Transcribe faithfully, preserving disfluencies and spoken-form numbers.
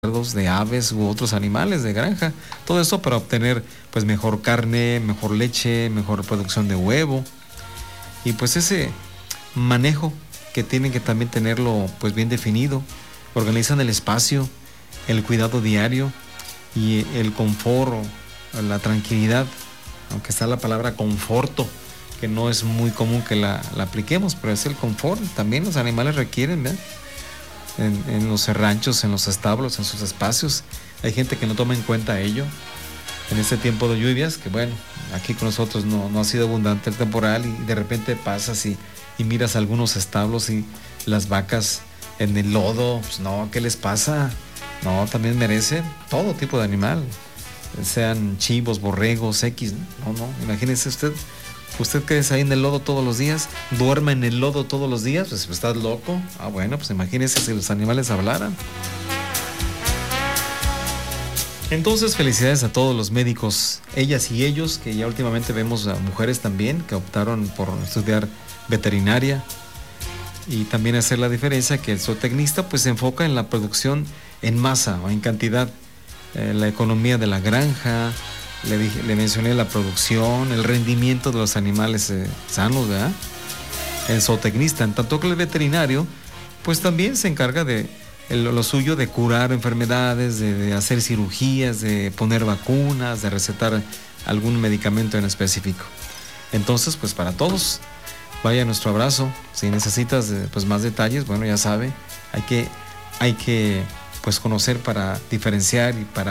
de aves u otros animales de granja. Todo esto para obtener pues mejor carne, mejor leche, mejor producción de huevo. Y pues ese manejo que tienen que también tenerlo pues bien definido. Organizan el espacio, el cuidado diario y el confort, la tranquilidad, aunque está la palabra conforto, que no es muy común que la, la apliquemos, pero es el confort. También los animales requieren, ¿verdad? En, en los ranchos, en los establos, en sus espacios. Hay gente que no toma en cuenta ello en este tiempo de lluvias, que bueno, aquí con nosotros no, no ha sido abundante el temporal y de repente pasas y, y miras algunos establos y las vacas en el lodo. Pues no, ¿qué les pasa? No, también merecen todo tipo de animal, sean chivos, borregos, X. No, no, imagínese usted, usted que es ahí en el lodo todos los días, duerma en el lodo todos los días, pues estás loco. Ah, bueno, pues imagínese si los animales hablaran. Entonces, felicidades a todos los médicos, ellas y ellos, que ya últimamente vemos a mujeres también que optaron por estudiar veterinaria y también hacer la diferencia que el zootecnista pues se enfoca en la producción en masa o en cantidad, eh, la economía de la granja. Le, dije, le mencioné la producción, el rendimiento de los animales eh, sanos, ¿verdad? El zootecnista, en tanto que el veterinario, pues también se encarga de el, lo suyo de curar enfermedades, de, de hacer cirugías, de poner vacunas, de recetar algún medicamento en específico. Entonces, pues para todos, vaya nuestro abrazo. Si necesitas eh, pues más detalles, bueno, ya sabe, hay que, hay que pues conocer para diferenciar y para